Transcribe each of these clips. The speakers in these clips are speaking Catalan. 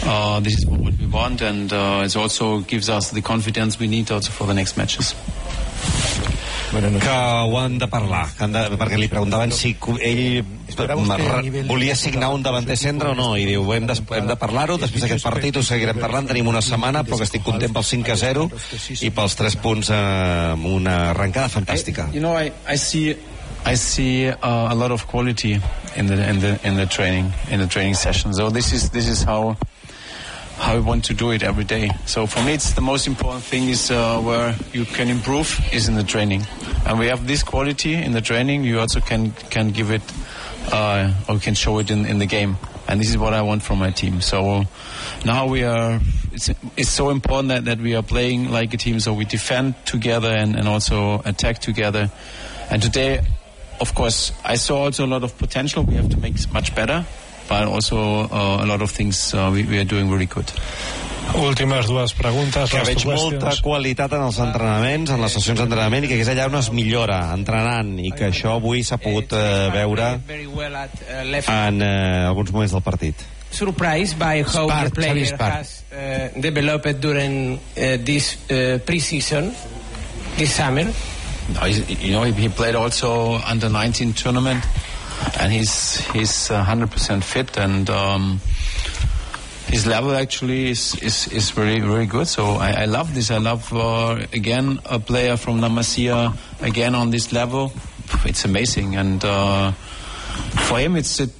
This is what we want, and it also gives us the confidence we need also for the next matches. Que ho han de parlar, perquè li preguntaven si ell volia signar un davanter centre o no, i diu, hem de parlar-ho, després d'aquest partit ho seguirem parlant, tenim una setmana, però que estic content pels 5-0 i pels 3 punts amb una arrencada fantàstica. I see a lot of quality in the training session. So this is how we want to do it every day. So for me, it's the most important thing is where you can improve is in the training. And we have this quality in the training. You also can give it or can show it in the game. And this is what I want from my team. So now it's so important that we are playing like a team. So we defend together and also attack together. And today, of course, I saw also a lot of potential. We have to make it much better. But also a lot of things we are doing really good. Últimes dues preguntes. Que veig molta qualitat en els entrenaments, en les sessions d'entrenament, i que és allà on es millora entrenant, i que això avui s'ha pogut veure en alguns moments del partit. Surprised by how the player has developed during this pre-season, this summer. He played also under 19 tournament. And he's 100% fit, and his level actually is very, very good. So I love this. I love again a player from La Masia again on this level. It's amazing, and for him it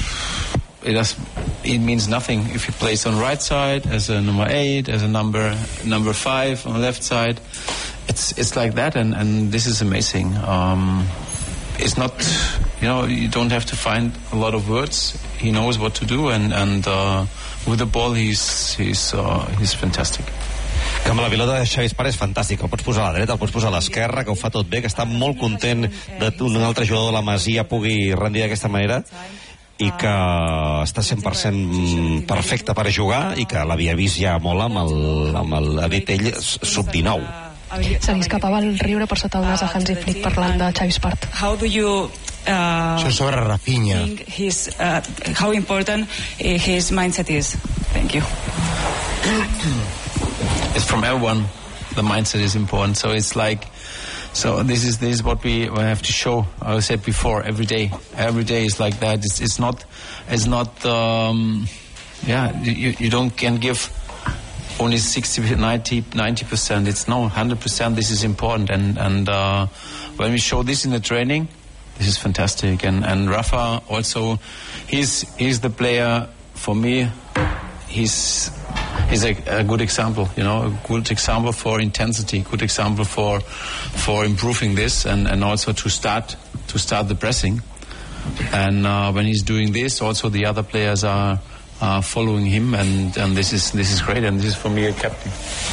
means nothing if he plays on right side as a number 8, as a number 5 on the left side. It's like that, and this is amazing. It's not, you don't have to find a lot of words. He knows what to do, and with the ball he's fantastic. Que amb la pilota de Xavi Espart és fantàstic, el pots posar a la dreta, el pots posar a l'esquerra, que ho fa tot bé, que està molt content de un altre jugador de la Masia pugui rendir d'aquesta manera, i que està 100% perfecte per jugar, i que l'havia vist ja molt amb el dit ell sub-19. Se li escapava el riure per sota el nas a Hansi Flick parlant de Xavi Espart. How do you sobre Rafinha. How important his mindset is? Thank you. It's from everyone. The mindset is important. So it's like, this is what we have to show. I said before, every day is like that. It's not. You can give only 90%. It's 100%. This is important, and when we show this in the training, this is fantastic. And Rafa also, he's the player for me. He's a good example, a good example for intensity, good example for improving this, and also to start the pressing. And when he's doing this, also the other players are following him, and this is great, and this is for me a captain.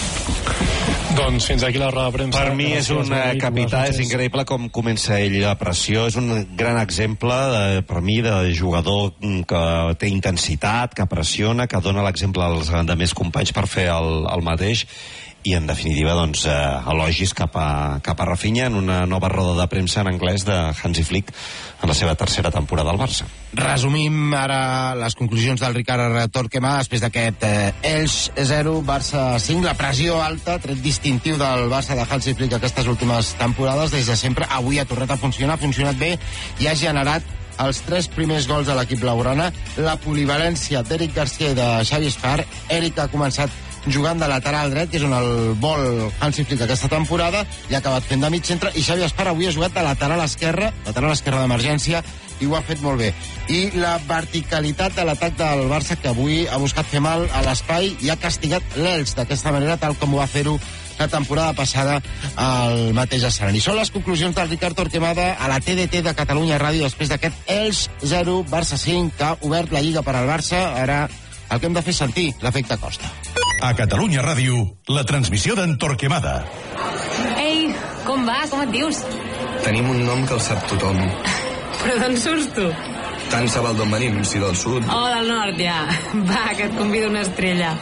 Doncs fins aquí la roda de premsa. Per mi és un capità, és increïble com comença ell la pressió, és un gran exemple per mi de jugador que té intensitat, que pressiona, que dona l'exemple als altres companys per fer el mateix, i en definitiva doncs elogis cap a Rafinha en una nova roda de premsa en anglès de Hansi Flick en la seva tercera temporada al Barça. Resumim ara les conclusions del Ricard Torquemada després d'aquest Elx 0, Barça 5, la pressió alta, tret distintiu del Barça de Hansi Flick aquestes últimes temporades des de sempre. Avui ha tornat a funcionar, ha funcionat bé i ha generat els 3 primers gols de l'equip blaugrana. La polivalència d'Eric Garcia i de Xavi Espart. Eric ha començat jugant de lateral dret, que és on el vol Hansi Flick aquesta temporada, i ha acabat fent de mig centre, i Xavi Espart avui ha jugat de lateral esquerra d'emergència, i ho ha fet molt bé. I la verticalitat de l'atac del Barça, que avui ha buscat fer mal a l'espai i ha castigat l'Elx d'aquesta manera, tal com ho va fer-ho la temporada passada al mateix escenari. Són les conclusions del Ricard Torquemada a la TDT de Catalunya Ràdio després d'aquest Elx 0, Barça 5, que ha obert la Lliga per al Barça. Ara el que hem de fer és sentir l'efecte Costa. A Catalunya Ràdio, la transmissió d'en Torquemada. Ei, com va? Com et dius? Tenim un nom que el sap tothom. Però d'on surts tu? Tant se val d'on venim, si del sud. Oh, del nord, ja. Va, que et convido una estrella.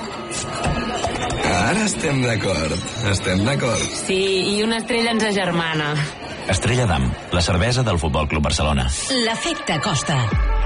Ara estem d'acord. Sí, i una estrella ens agermana. Estrella d'Am, la cervesa del Futbol Club Barcelona. L'efecte Costa.